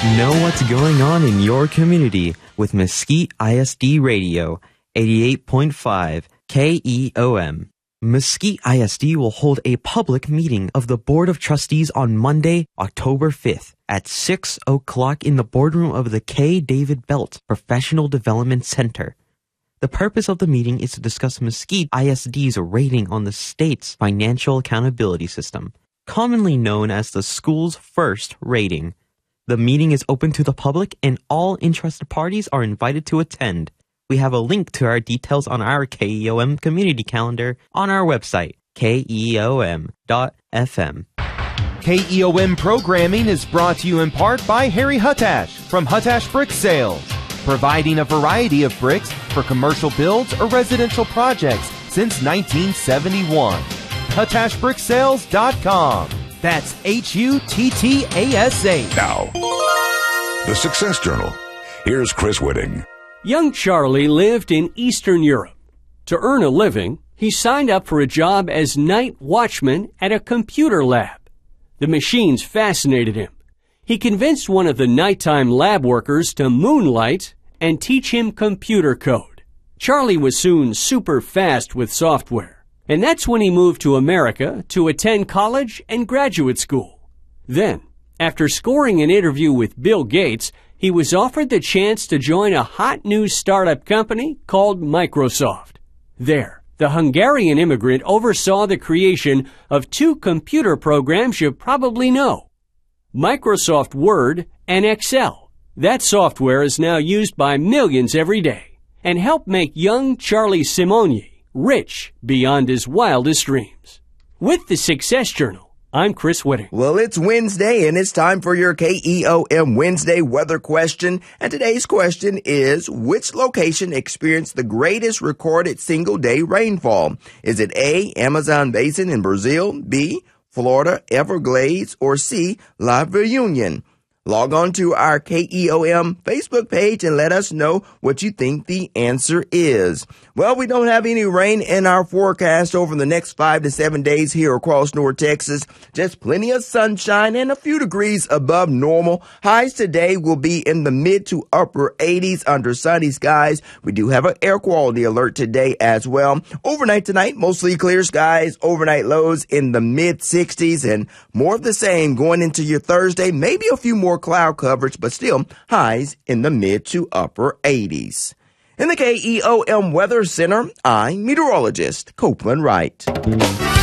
Know what's going on in your community with Mesquite ISD Radio, 88.5 KEOM. Mesquite ISD will hold a public meeting of the Board of Trustees on Monday, October 5th at 6 o'clock in the boardroom of the K. David Belt Professional Development Center. The purpose of the meeting is to discuss Mesquite ISD's rating on the state's financial accountability system, commonly known as the School's First Rating. The meeting is open to the public and all interested parties are invited to attend. We have a link to our details on our KEOM community calendar on our website, keom.fm. KEOM programming is brought to you in part by Harry Huttash from Huttash Brick Sales, providing a variety of bricks for commercial builds or residential projects since 1971. HuttashBrickSales.com. That's HUTTASH. Now, the Success Journal. Here's Chris Whitting. Young Charlie lived in Eastern Europe. To earn a living, he signed up for a job as night watchman at a computer lab. The machines fascinated him. He convinced one of the nighttime lab workers to moonlight and teach him computer code. Charlie was soon super fast with software. And that's when he moved to America to attend college and graduate school. Then, after scoring an interview with Bill Gates, he was offered the chance to join a hot new startup company called Microsoft. There, the Hungarian immigrant oversaw the creation of two computer programs you probably know: Microsoft Word and Excel. That software is now used by millions every day and helped make young Charlie Simoni rich beyond his wildest dreams. With the Success Journal, I'm Chris Whitting. Well, it's Wednesday, and it's time for your KEOM Wednesday weather question. And today's question is, which location experienced the greatest recorded single-day rainfall? Is it A, Amazon Basin in Brazil, B, Florida Everglades, or C, La Reunion? Log on to our KEOM Facebook page and let us know what you think the answer is. Well, we don't have any rain in our forecast over the next 5 to 7 days here across North Texas. Just plenty of sunshine and a few degrees above normal. Highs today will be in the mid to upper 80s under sunny skies. We do have an air quality alert today as well. Overnight tonight, mostly clear skies. Overnight lows in the mid 60s and more of the same going into your Thursday. Maybe a few more cloud coverage, but still highs in the mid to upper 80s. In the KEOM Weather Center, I'm meteorologist Copeland Wright.